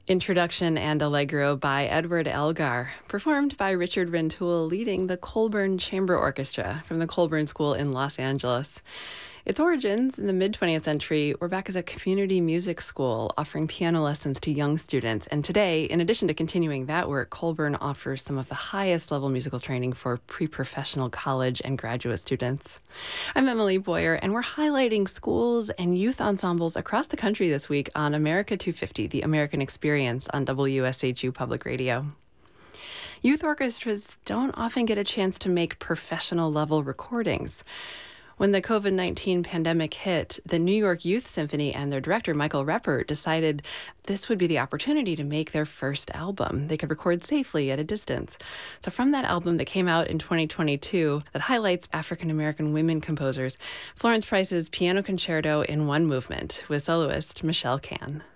Introduction and Allegro by Edward Elgar, performed by Richard Rintoul leading the Colburn Chamber Orchestra from the Colburn School in Los Angeles. Its origins in the mid-20th century were back as a community music school offering piano lessons to young students. And today, in addition to continuing that work, Colburn offers some of the highest level musical training for pre-professional college and graduate students. I'm Emily Boyer, and we're highlighting schools and youth ensembles across the country this week on America 250, the American Experience on WSHU Public Radio. Youth orchestras don't often get a chance to make professional level recordings. When the COVID-19 pandemic hit, the New York Youth Symphony and their director, Michael Reppert, decided this would be the opportunity to make their first album. They could record safely at a distance. So from that album that came out in 2022 that highlights African-American women composers, Florence Price's Piano Concerto in One Movement with soloist Michelle Cann.